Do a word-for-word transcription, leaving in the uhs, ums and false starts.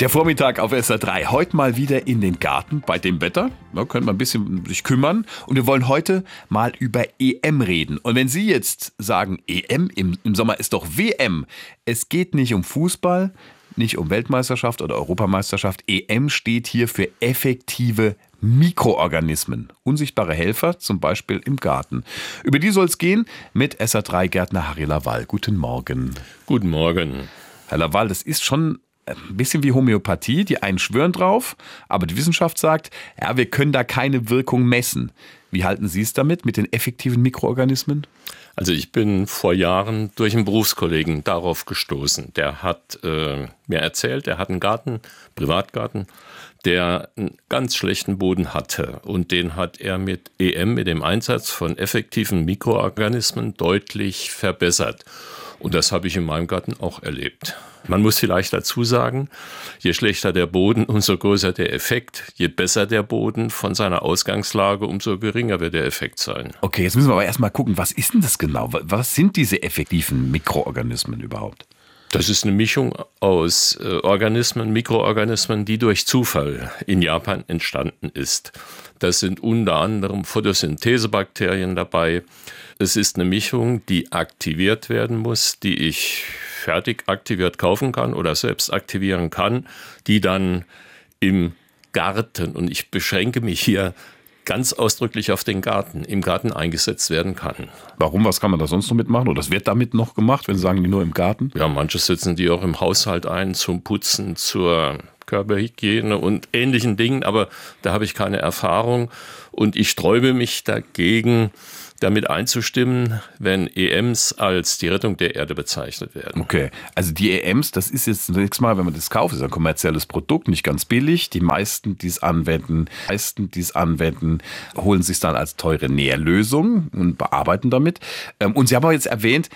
Der Vormittag auf S R drei. Heute mal wieder in den Garten bei dem Wetter. Da können wir ein bisschen sich kümmern. Und wir wollen heute mal über E M reden. Und wenn Sie jetzt sagen, E M, im, im Sommer ist doch W M. Es geht nicht um Fußball, nicht um Weltmeisterschaft oder Europameisterschaft. E M steht hier für effektive Mikroorganismen. Unsichtbare Helfer, zum Beispiel im Garten. Über die soll es gehen mit S R drei-Gärtner Harry Lawal. Guten Morgen. Guten Morgen. Herr Lawal, das ist schon ein bisschen wie Homöopathie. Die einen schwören drauf, aber die Wissenschaft sagt, ja, wir können da keine Wirkung messen. Wie halten Sie es damit, mit den effektiven Mikroorganismen? Also ich bin vor Jahren durch einen Berufskollegen darauf gestoßen. Der hat äh, mir erzählt, er hat einen Garten, Privatgarten, der einen ganz schlechten Boden hatte. Und den hat er mit E M, mit dem Einsatz von effektiven Mikroorganismen, deutlich verbessert. Und das habe ich in meinem Garten auch erlebt. Man muss vielleicht dazu sagen, je schlechter der Boden, umso größer der Effekt. Je besser der Boden von seiner Ausgangslage, umso geringer wird der Effekt sein. Okay, jetzt müssen wir aber erstmal gucken, was ist denn das genau? Was sind diese effektiven Mikroorganismen überhaupt? Das ist eine Mischung aus äh, Organismen, Mikroorganismen, die durch Zufall in Japan entstanden ist. Das sind unter anderem Photosynthesebakterien dabei. Es ist eine Mischung, die aktiviert werden muss, die ich fertig aktiviert kaufen kann oder selbst aktivieren kann, die dann im Garten, und ich beschränke mich hier ganz ausdrücklich auf den Garten, im Garten eingesetzt werden kann. Warum? Was kann man da sonst noch mitmachen? Oder was wird damit noch gemacht, wenn Sie sagen, die nur im Garten? Ja, manche setzen die auch im Haushalt ein, zum Putzen, zur Körperhygiene und ähnlichen Dingen, aber da habe ich keine Erfahrung und ich sträube mich dagegen, damit einzustimmen, wenn E Ms als die Rettung der Erde bezeichnet werden. Okay, also die E Ms, das ist jetzt zunächst mal, wenn man das kauft, ist ein kommerzielles Produkt, nicht ganz billig. Die meisten, die es anwenden, meisten, die es anwenden, holen sich dann als teure Nährlösung und bearbeiten damit. Und Sie haben auch jetzt erwähnt,